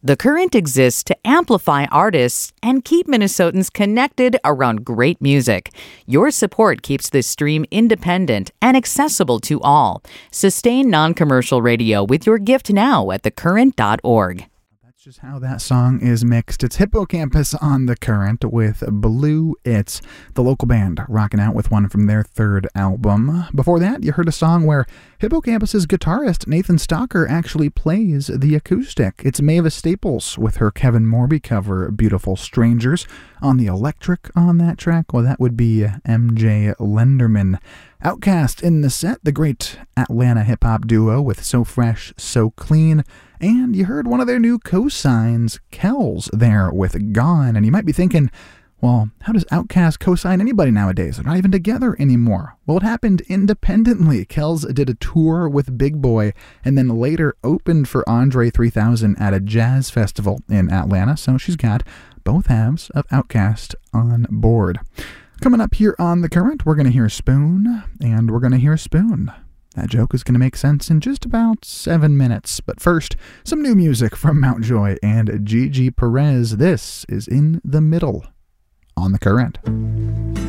The Current exists to amplify artists and keep Minnesotans connected around great music. Your support keeps this stream independent and accessible to all. Sustain non-commercial radio with your gift now at thecurrent.org. Just how that song is mixed. It's Hippocampus on The Current with Blue It's, the local band rocking out with one from their third album. Before that, you heard a song where Hippocampus's guitarist Nathan Stalker actually plays the acoustic. It's Mavis Staples with her Kevin Morby cover Beautiful Strangers. On the electric on that track, well, that would be MJ Lenderman. Outkast in the set, the great Atlanta hip-hop duo with So Fresh, So Clean. And you heard one of their new co-signs, Kells, there with Gone. And you might be thinking, well, how does Outkast co-sign anybody nowadays? They're not even together anymore. Well, it happened independently. Kells did a tour with Big Boy and then later opened for Andre 3000 at a jazz festival in Atlanta. So she's got both halves of Outkast on board. Coming up here on The Current, we're going to hear Spoon, and we're going to hear Spoon. That joke is going to make sense in just about 7 minutes. But first, some new music from Mountjoy and Gigi Perez. This is In the Middle on The Current.